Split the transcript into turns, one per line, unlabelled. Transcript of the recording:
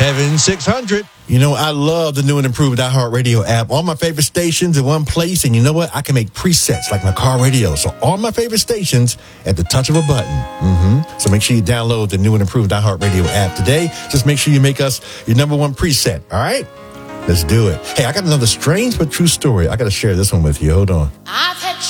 Heaven 600.
You know, I love the new and improved iHeartRadio app. All my favorite stations in one place. And you know what? I can make presets like my car radio. So all my favorite stations at the touch of a button. So make sure you download the new and improved iHeartRadio app today. Just make sure you make us your number one preset. All right? Let's do it. Hey, I got another strange but true story. I got to share this one with you. Hold on.
I've had